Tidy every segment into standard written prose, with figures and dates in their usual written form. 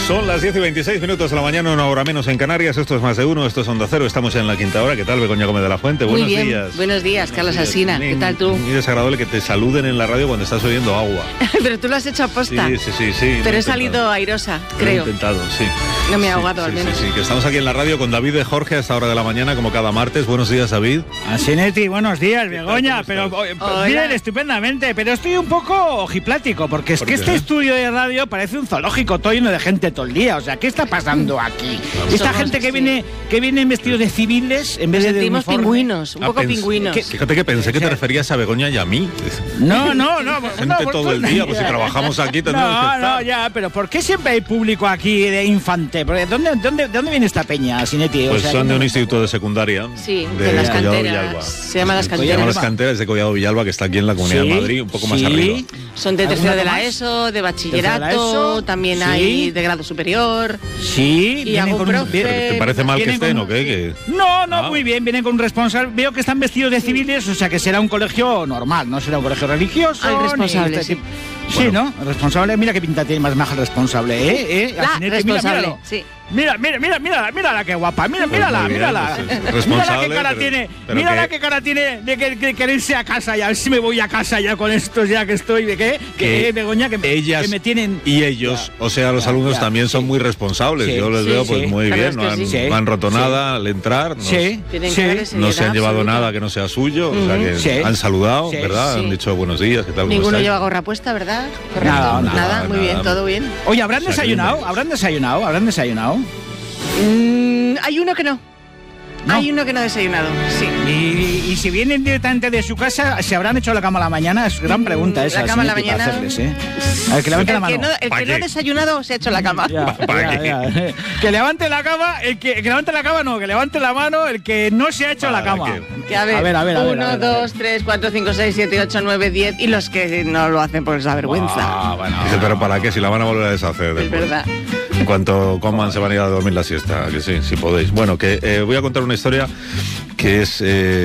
Son las 10:26 de la mañana, una hora menos en Canarias. Esto es Más de Uno, esto es Onda Cero. Estamos en la quinta hora. ¿Qué tal, Begoña Gómez de la Fuente? Muy Buenos bien. días. Buenos días, Carlos Alsina. ¿Qué tal tú? Muy desagradable que te saluden en la radio cuando estás oyendo agua. Pero tú lo has hecho a posta. Sí. Pero he salido airosa, creo. Lo he intentado, sí. No me he ahogado, al menos. Sí, que estamos aquí en la radio con David de Jorge a esta hora de la mañana, como cada martes. Buenos días, David. Asinetti, buenos días, Begoña. Pero Hola. bien, estupendamente. Pero estoy un poco ojiplático, porque es ¿Por que qué? este estudio de radio parece un zoológico, todo lleno de gente todo el día. O sea, ¿qué está pasando aquí? Esta Somos, gente que sí. viene en vestidos de civiles en Nos vez de sentimos uniforme. pingüinos, un poco Pens- pingüinos. Fíjate que pensé que te referías a Begoña y a mí. No. Gente todo el día, pues si trabajamos aquí tendremos que estar. No, ya, pero ¿por qué siempre hay público aquí de infante? Porque ¿de dónde viene esta peña, Asinetti? Pues son de un instituto de secundaria. Sí, de las Collado canteras. Villalba. Se llama Las Se llama Canteras. Las Canteras de Collado Villalba, que está aquí en la Comunidad de Madrid, un poco más arriba. Son de tercero ¿Alguna de la más? ESO, de ¿Tercero de la bachillerato, ESO? también Sí. hay de grado superior. Sí, Y vienen algún con un... profe. ¿Te parece mal que Vienen estén con- o qué? No, Ah. muy bien, vienen con un responsable. Veo que están vestidos de civiles, o sea que será un colegio normal, no será un colegio religioso. Al ni responsable, este sí. tipo- Sí, ¿no? El responsable, mira qué pinta tiene más maja el responsable, ¿eh? La Asinetti, responsable, míralo. sí. Mírala qué guapa, mírala. muy bien, Mírala pues, qué responsable, cara pero- tiene, pero mírala que- qué cara tiene de quererse a casa ya, a ver si me voy a casa ya con estos ya que estoy, ¿de qué? Que Begoña, que ellas me tienen... y ellos, o sea, los alumnos también son muy responsables. Sí, Yo les sí, veo pues sí. muy La bien, verdad es que sí. no han roto Sí. nada al entrar, Sí, Tienen sí. cara de no se han seriedad llevado absoluta. nada que no sea suyo, o sea que Sí. han saludado, Sí, ¿verdad? sí. Han dicho buenos días, ¿qué tal? ¿Cómo Ninguno estáis? lleva gorra puesta, ¿verdad? Correcto. Nada, Muy bien, nada. todo bien. Oye, ¿habrán O sea, que desayunado? bien. ¿Habrán desayunado? Hay uno que no. ¿No? Hay uno que no ha desayunado, sí. Y si vienen directamente de su casa, ¿se habrán hecho la cama a la mañana? Es gran pregunta esa. La cama a la Asinetti, para mañana. hacerles, ¿eh? A ver, que levante la mano. El ¿Pa' que no ha qué? desayunado se ha hecho la cama. ¿Para qué? Que levante la cama, que levante la cama no, que levante la mano el que no se ha hecho la ¿Para cama. qué? Que a ver, a ver. 1, 2, 3, 4, 5, 6, 7, 8, 9, 10 y los que no lo hacen porque les da vergüenza. Bueno. Dice, pero ¿para qué? Si la van a volver a deshacer Es después. verdad. En cuanto coman se van a ir a dormir la siesta, que sí, si podéis. Bueno, que voy a contar una historia que es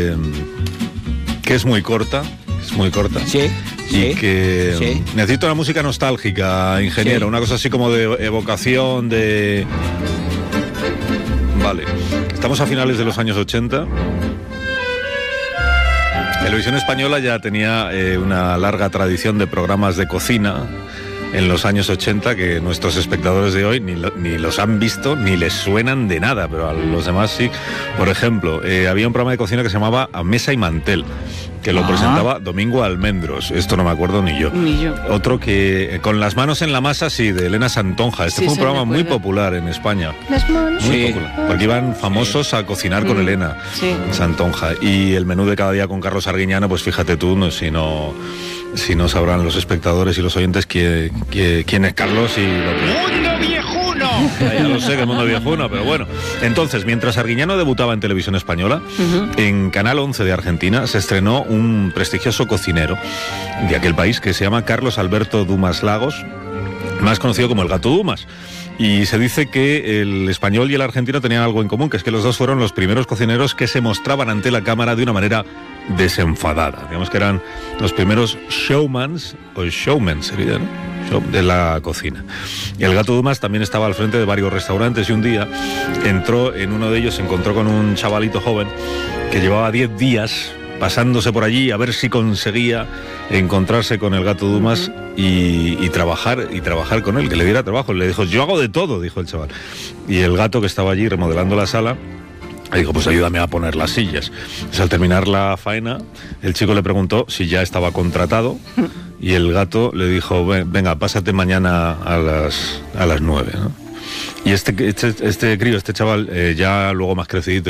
muy corta, Sí. y que sí. necesito una música nostálgica, ingeniero, Sí. una cosa así como de evocación, de... Vale, estamos a finales de los años 80. Televisión Española ya tenía una larga tradición de programas de cocina en los años 80 que nuestros espectadores de hoy ni los han visto ni les suenan de nada, pero a los demás sí. Por ejemplo, había un programa de cocina que se llamaba A Mesa y Mantel, que lo presentaba Domingo Almendros. Esto no me acuerdo ni yo. Ni yo. Otro que Con las manos en la masa, sí, de Elena Santonja. Este Sí, fue un sí, programa muy recuerdo. popular en España. Las manos. Muy Sí. popular. Porque iban famosos a cocinar con Elena Sí. Santonja. Y el menú de cada día con Carlos Arguiñano, pues fíjate tú, si no sabrán los espectadores y los oyentes quién es Carlos y lo que... ¡Mundo viejuno! Ya lo sé que el mundo viejuno, pero bueno. Entonces, mientras Arguiñano debutaba en Televisión Española, en Canal 11 de Argentina se estrenó un prestigioso cocinero de aquel país que se llama Carlos Alberto Dumas Lagos, más conocido como el Gato Dumas. Y se dice que el español y el argentino tenían algo en común, que es que los dos fueron los primeros cocineros que se mostraban ante la cámara de una manera desenfadada. Digamos que eran los primeros showmans, o showmen sería, ¿no? De la cocina. Y el Gato Dumas también estaba al frente de varios restaurantes y un día entró en uno de ellos, se encontró con un chavalito joven que llevaba 10 días pasándose por allí a ver si conseguía encontrarse con el Gato Dumas y trabajar con él, que le diera trabajo. Le dijo, yo hago de todo, dijo el chaval. Y el gato, que estaba allí remodelando la sala, le dijo, pues ayúdame a poner las sillas. Pues al terminar la faena, el chico le preguntó si ya estaba contratado y el gato le dijo, venga, pásate mañana a las 9, ¿no? Y este crío, este chaval, ya luego más crecidito,